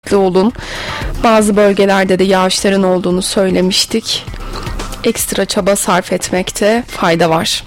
olun. Bazı bölgelerde de yağışların olduğunu söylemiştik. Ekstra çaba sarf etmekte fayda var.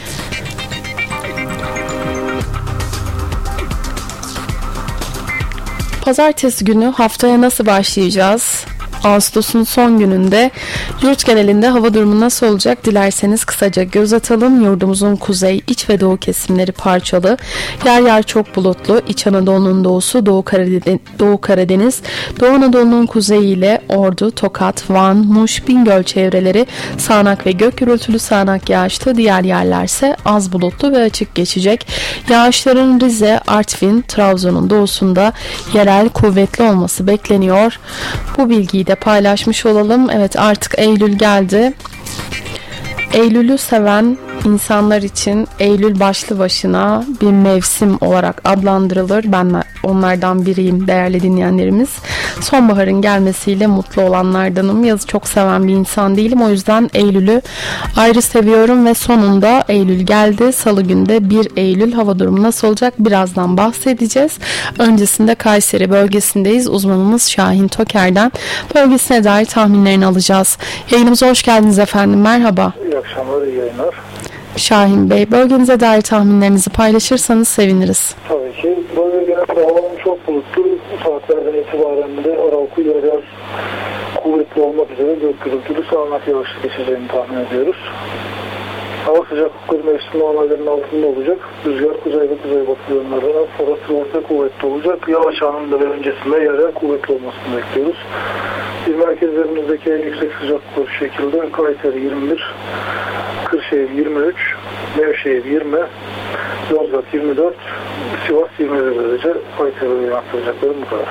Pazartesi günü haftaya nasıl başlayacağız? Ağustos'un son gününde yurt genelinde hava durumu nasıl olacak dilerseniz kısaca göz atalım. Yurdumuzun kuzey, iç ve doğu kesimleri parçalı. Yer yer çok bulutlu. İç Anadolu'nun doğusu, Doğu Karadeniz, Doğu Anadolu'nun kuzeyi ile Ordu, Tokat, Van, Muş, Bingöl çevreleri sağanak ve gök gürültülü sağanak yağışlı. Diğer yerlerse az bulutlu ve açık geçecek. Yağışların Rize, Artvin, Trabzon'un doğusunda yerel kuvvetli olması bekleniyor. Bu bilgiyi de paylaşmış olalım. Evet, artık Eylül geldi. Eylül'ü seven insanlar için Eylül başlı başına bir mevsim olarak adlandırılır. Ben onlardan biriyim değerli dinleyenlerimiz. Sonbaharın gelmesiyle mutlu olanlardanım. Yazı çok seven bir insan değilim. O yüzden Eylül'ü ayrı seviyorum ve sonunda Eylül geldi. Salı günde 1 Eylül hava durumu nasıl olacak birazdan bahsedeceğiz. Öncesinde Kayseri bölgesindeyiz. Uzmanımız Şahin Toker'den bölgesine dair tahminlerini alacağız. Yayınımıza hoş geldiniz efendim. Merhaba. İyi akşamlar, iyi yayınlar. Şahin Bey, bölgenize dair tahminlerinizi paylaşırsanız seviniriz. Tabii ki. Bölge genelde havanın çok bulutlu. Bu saatlerden itibaren de Aralku ile biraz kuvvetli olmak üzere gök gürültülü sağanak yağışlı geçeceğini tahmin ediyoruz. Hava sıcaklıkları mevsim normallerinin altında olacak. Rüzgar kuzey ve kuzeybatı yönlerden sonrası orta kuvvetli olacak. Yağış anında ve öncesinde yerel kuvvetli olmasını bekliyoruz. İl merkezlerimizdeki en yüksek sıcaklıklar şu şekilde: Kayseri 21, Kırşehir 23, Nevşehir 20, Yozgat 24, Sivas 21 derece. Kayseri'ye yansıyacaklarım bu kadar.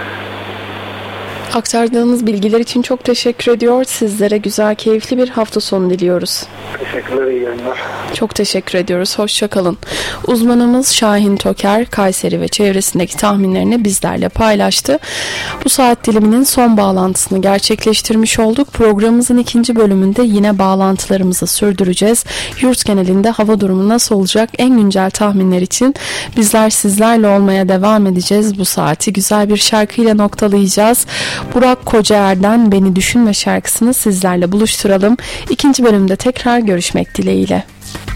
Aktardığınız bilgiler için çok teşekkür ediyor. Sizlere güzel, keyifli bir hafta sonu diliyoruz. Teşekkürler, iyi yayınlar. Çok teşekkür ediyoruz. Hoşça kalın. Uzmanımız Şahin Toker, Kayseri ve çevresindeki tahminlerini bizlerle paylaştı. Bu saat diliminin son bağlantısını gerçekleştirmiş olduk. Programımızın ikinci bölümünde yine bağlantılarımızı sürdüreceğiz. Yurt genelinde hava durumu nasıl olacak? En güncel tahminler için bizler sizlerle olmaya devam edeceğiz. Bu saati güzel bir şarkıyla noktalayacağız. Burak Kocaer'den Beni Düşünme şarkısını sizlerle buluşturalım. İkinci bölümde tekrar görüşmek dileğiyle.